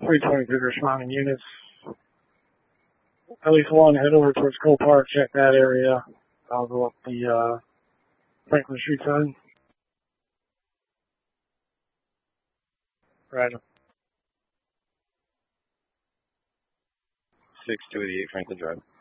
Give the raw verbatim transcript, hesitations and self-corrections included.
three twenty-two responding units. At least one, head over towards Cole Park, check that area. I'll go up the uh, Franklin Street side. Roger. six two eighty-eight Franklin Drive.